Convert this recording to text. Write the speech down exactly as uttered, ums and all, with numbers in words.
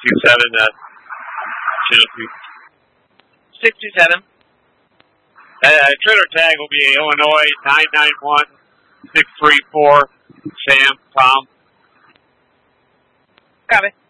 two seven, uh, Chinook. six two seven. Uh, trailer tag will be Illinois nine nine one six three four. Sam, Tom. Copy.